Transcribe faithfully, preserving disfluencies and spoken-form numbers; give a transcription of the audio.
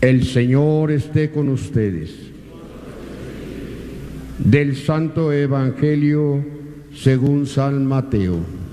El Señor esté con ustedes. Del Santo Evangelio según San Mateo.